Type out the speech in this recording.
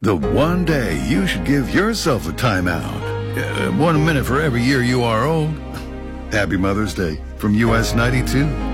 The one day you should give yourself a timeout. 1 minute for every year you are old. Happy Mother's Day from US 92.